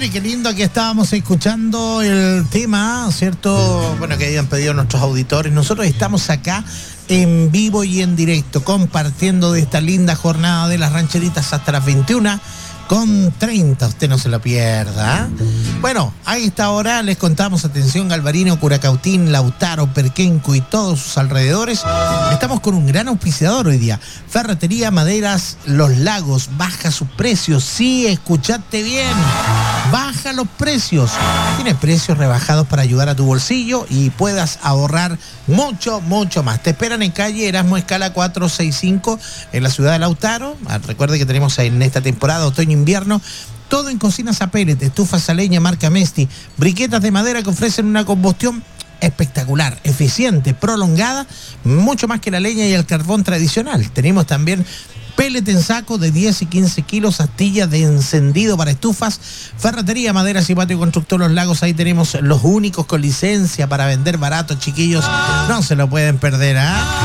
Mire, qué lindo, aquí estábamos escuchando el tema, ¿cierto? Bueno, que habían pedido nuestros auditores. Nosotros estamos acá en vivo y en directo, compartiendo de esta linda jornada de las rancheritas hasta las 21:30. Usted no se lo pierda. Bueno, a esta hora les contamos, atención, Galvarino, Curacautín, Lautaro, Perquenco y todos sus alrededores. Estamos con un gran auspiciador hoy día. Ferretería Maderas Los Lagos. Baja sus precios. Sí, escuchaste bien. Baja los precios. Tiene precios rebajados para ayudar a tu bolsillo y puedas ahorrar mucho, mucho más. Te esperan en calle Erasmo Escala 465 en la ciudad de Lautaro. Recuerde que tenemos en esta temporada otoño-invierno todo en cocinas a pellet, estufas a leña marca Mesti, briquetas de madera que ofrecen una combustión espectacular, eficiente, prolongada, mucho más que la leña y el carbón tradicional. Tenemos también pellet en saco de 10 y 15 kilos, astillas de encendido para estufas. Ferretería Maderas y Patio Constructor Los Lagos, ahí tenemos los únicos con licencia para vender barato, chiquillos, no se lo pueden perder,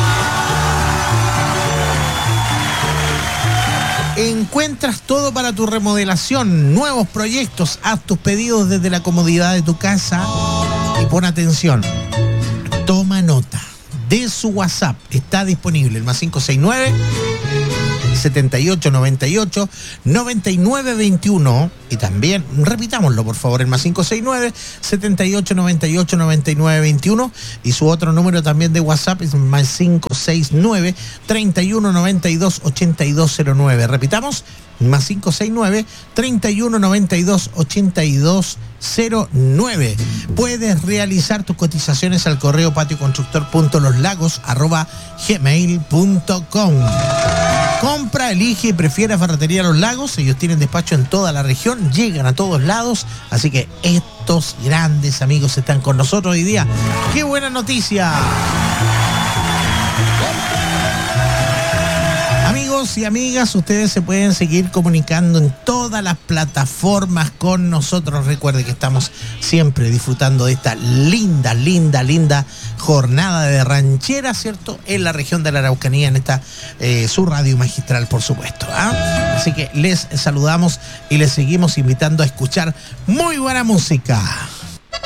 Encuentras todo para tu remodelación, nuevos proyectos, haz tus pedidos desde la comodidad de tu casa y pon atención, toma nota de su WhatsApp, está disponible el +569 7898 9921 y también, repitámoslo por favor, el +569 7898 9921 y su otro número también de WhatsApp es +569 3192 8209. Repitamos, +569 3192 8209. Puedes realizar tus cotizaciones al correo patioconstructor.loslagos@gmail.com. Compra, elige y prefiere Ferretería Los Lagos. Ellos tienen despacho en toda la región, llegan a todos lados, así que estos grandes amigos están con nosotros hoy día. ¡Qué buena noticia! Amigos y amigas, ustedes se pueden seguir comunicando en todas las plataformas con nosotros. Recuerde que estamos siempre disfrutando de esta linda, linda, linda jornada de ranchera, ¿cierto? En la región de la Araucanía, en esta su radio magistral, por supuesto. Así que les saludamos y les seguimos invitando a escuchar muy buena música.